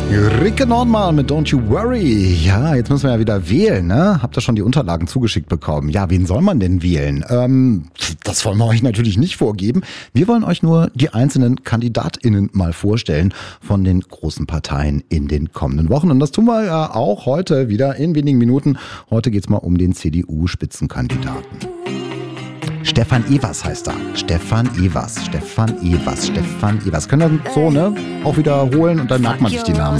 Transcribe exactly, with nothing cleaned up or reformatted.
Rick Nordmann mit Don't You Worry. Ja, jetzt müssen wir ja wieder wählen, ne? Habt ihr schon die Unterlagen zugeschickt bekommen? Ja, wen soll man denn wählen? Ähm, das wollen wir euch natürlich nicht vorgeben. Wir wollen euch nur die einzelnen KandidatInnen mal vorstellen von den großen Parteien in den kommenden Wochen. Und das tun wir ja auch heute wieder in wenigen Minuten. Heute geht's mal um den C D U-Spitzenkandidaten. Stefan Evers heißt er. Stefan Evers. Stefan Evers. Stefan Evers. Können wir so, ne? Auch wiederholen und dann merkt man sich die Namen.